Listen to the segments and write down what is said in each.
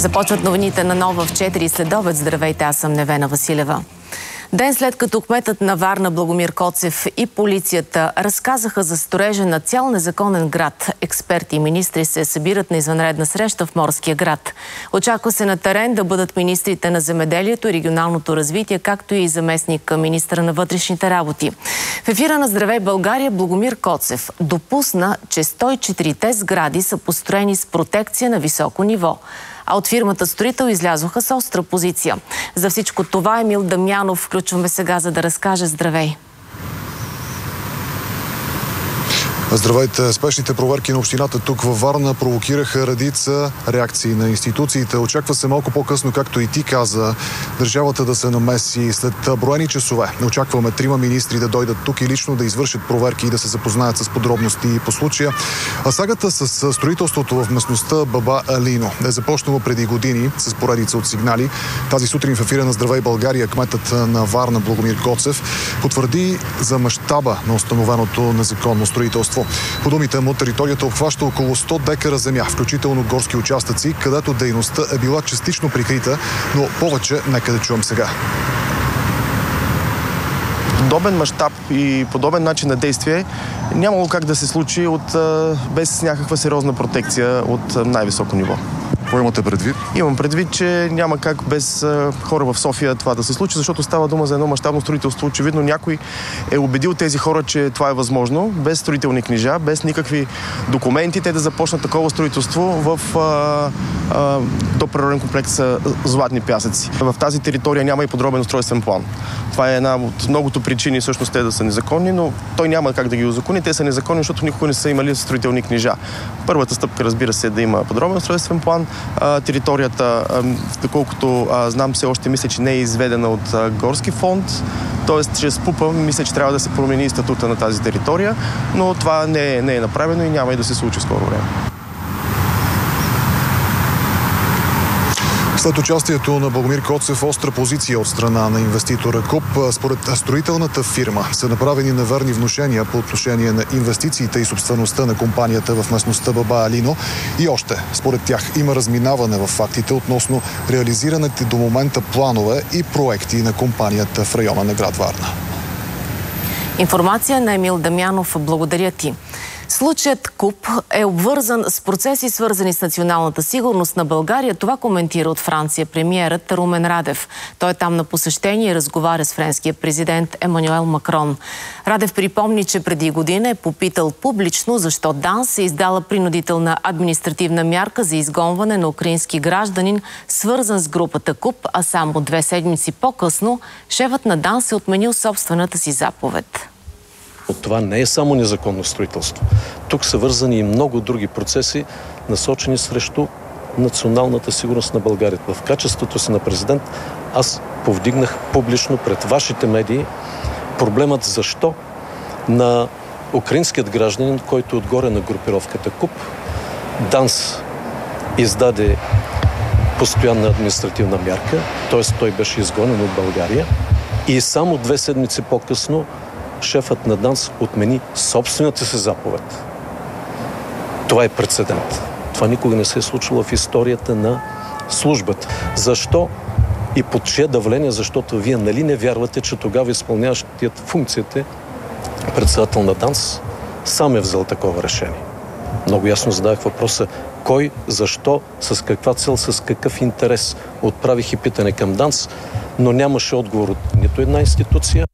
Започват новините на Нова в 4 следобед. Здравейте, аз съм Невена Василева. Ден след като кметът на Варна Благомир Коцев и полицията разказаха за строежа на цял незаконен град, експерти и министри се събират на извънредна среща в Морския град. Очаква се на терен да бъдат министрите на земеделието и регионалното развитие, както и заместник министъра на вътрешните работи. В ефира на Здравей България Благомир Коцев допусна, че 104-те сгради са построени с протекция на високо ниво. А от фирмата строител излязоха с остра позиция. За всичко това Емил Дамянов включваме сега, за да разкаже. Здравей! Здравейте! Спешните проверки на общината тук във Варна провокираха редица реакции на институциите. Очаква се малко по-късно, както и ти каза, държавата да се намеси. След броени часове очакваме 3 министри да дойдат тук и лично да извършат проверки и да се запознаят с подробности по случая. А сагата с строителството в местността Баба Алино е започнала преди години с поредица от сигнали. Тази сутрин в ефира на Здравей България кметът на Варна Благомир Коцев потвърди за мащаба на установеното незаконно строителство. По думите му, територията обхваща около 100 декара земя, включително горски участъци, където дейността е била частично прикрита, но повече нека да чуем сега. Подобен мащаб и подобен начин на действие нямало как да се случи без някаква сериозна протекция от най-високо ниво. Какво имате предвид? Имам предвид, че няма как без хора в София това да се случи, защото става дума за едно мащабно строителство. Очевидно някой е убедил тези хора, че това е възможно, без строителни книжа, без никакви документи, те да започнат такова строителство в доприроден комплекс Златни пясъци. В тази територия няма и подробен устройствен план. Това е една от многото причини всъщност те да са незаконни, но той няма как да ги узакони. Те са незаконни, защото никога не са имали строителни книжа. Първата стъпка, разбира се, е да има подробен устройствен план. Територията, доколкото знам, все още мисля, че не е изведена от горски фонд. Тоест, чрез ПУПа мисля, че трябва да се промени статута на тази територия, но това не е направено и няма и да се случи в скоро време. След участието на Благомир Коцев, остра позиция от страна на инвеститора КУП, според строителната фирма са направени неверни внушения по отношение на инвестициите и собствеността на компанията в местността Баба Алино. И още, според тях, има разминаване в фактите относно реализираните до момента планове и проекти на компанията в района на град Варна. Информация на Емил Дамянов. Благодаря ти. Случаят КУП е обвързан с процеси, свързани с националната сигурност на България. Това коментира от Франция премиерът Румен Радев. Той е там на посещение и разговаря с френския президент Емануел Макрон. Радев припомни, че преди година е попитал публично защо ДАНС е издала принудителна административна мярка за изгонване на украински гражданин, свързан с групата КУП, а само 2 седмици по-късно шефът на ДАНС е отменил собствената си заповед. От това не е само незаконно строителство. Тук са вързани и много други процеси, насочени срещу националната сигурност на България. В качеството си на президент аз повдигнах публично пред вашите медии проблемът защо на украинският гражданин, който е отгоре на групировката КУП, ДАНС издаде постоянна административна мярка, т.е. той беше изгонен от България и само 2 седмици по-късно шефът на ДАНС отмени собствената си заповед. Това е прецедент. Това никога не се е случило в историята на службата. Защо и под чие давление? Защото вие нали не вярвате, че тогава изпълняващият функциите председател на ДАНС сам е взел такова решение. Много ясно задавах въпроса кой, защо, с каква цел, с какъв интерес. Отправих и питане към ДАНС, но нямаше отговор от нито една институция.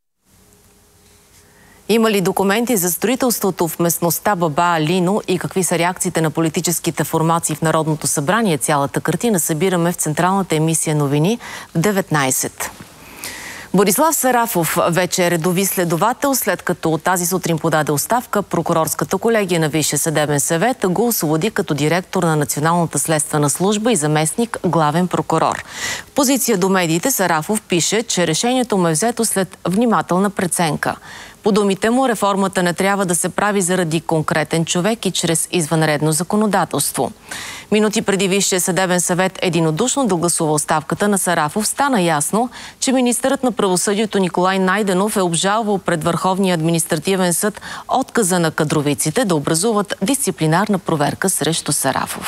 Има ли документи за строителството в местността Баба Алино и какви са реакциите на политическите формации в Народното събрание? Цялата картина събираме в централната емисия новини в 19. Борислав Сарафов вече е редови следовател, след като тази сутрин подаде оставка. Прокурорската колегия на Висшия съдебен съвет го освободи като директор на Националната следствена служба и заместник главен прокурор. В позиция до медиите Сарафов пише, че решението му е взето след внимателна преценка. По думите му, реформата не трябва да се прави заради конкретен човек и чрез извънредно законодателство. Минути преди Висшия съдебен съвет единодушно да гласува оставката на Сарафов, стана ясно, че министърът на правосъдието Николай Найденов е обжалвал пред Върховния административен съд отказа на кадровиците да образуват дисциплинарна проверка срещу Сарафов.